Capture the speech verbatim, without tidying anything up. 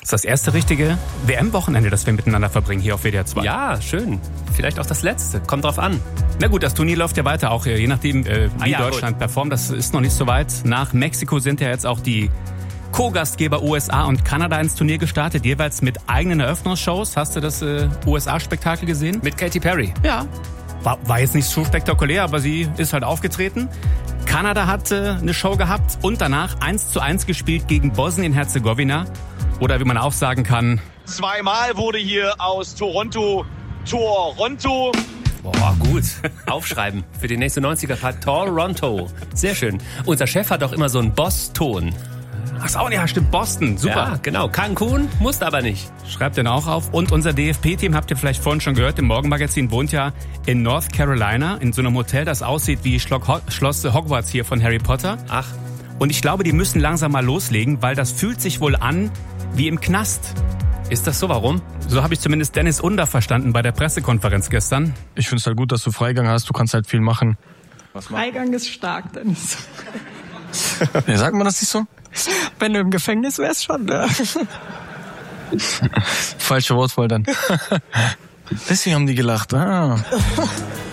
ist das erste richtige W M-Wochenende, das wir miteinander verbringen hier auf W D R zwei. Ja, schön. Vielleicht auch das letzte. Kommt drauf an. Na gut, das Turnier läuft ja weiter, auch je nachdem, äh, wie ah, ja, Deutschland gut. performt. Das ist noch nicht so weit. Nach Mexiko sind ja jetzt auch die Co-Gastgeber U S A und Kanada ins Turnier gestartet, jeweils mit eigenen Eröffnungsshows. Hast du das äh, U S A-Spektakel gesehen? Mit Katy Perry. Ja. War, war jetzt nicht so spektakulär, aber sie ist halt aufgetreten. Kanada hat äh, eine Show gehabt und danach eins zu eins gespielt gegen Bosnien-Herzegowina. Oder wie man auch sagen kann... Zweimal wurde hier aus Toronto Toronto. Boah, gut. Aufschreiben für die nächste neunziger-Part. Toronto. Sehr schön. Unser Chef hat auch immer so einen Boss-Ton. Ach so, ja, stimmt, Boston. Super. Ja, genau. Cancun musst aber nicht. Schreibt den auch auf. Und unser D F P-Team, habt ihr vielleicht vorhin schon gehört, im Morgenmagazin wohnt ja in North Carolina, in so einem Hotel, das aussieht wie Schloss Hogwarts hier von Harry Potter. Ach. Und ich glaube, die müssen langsam mal loslegen, weil das fühlt sich wohl an wie im Knast. Ist das so? Warum? So habe ich zumindest Dennis Under verstanden bei der Pressekonferenz gestern. Ich finde es halt gut, dass du Freigang hast. Du kannst halt viel machen. Freigang ist stark, Dennis. Ja, sagt man das nicht so? Wenn du im Gefängnis wärst, schon, ne? Falsche Wortwahl dann. Deswegen haben die gelacht. Ah.